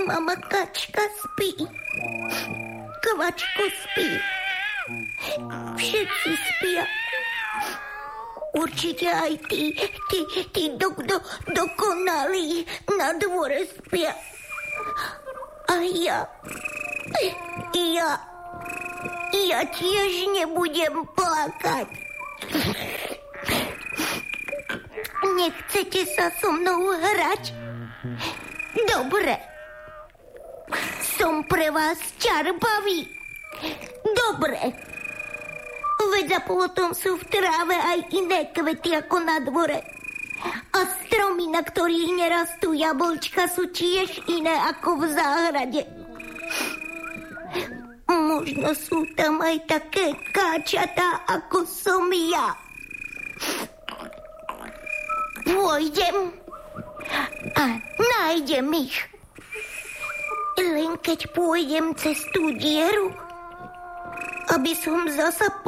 Mama kačka spí. Kvačko spí. Všetci spia. Určite aj tí dokonalí na dvore spia. A ja tiež nebudem plakať. Nechcete sa so mnou hrať? Dobre. Som pre vás čarbavý. Dobre. Veď za plotom sú v tráve aj iné kvety ako na dvore. A stromy, na ktorých nerastú jablčka, sú tiež iné ako v záhrade. Možno sú tam aj také káčatá, ako som ja. Pôjdem a nájdem ich. Len keď pôjdem cez tú dieru, aby som zasa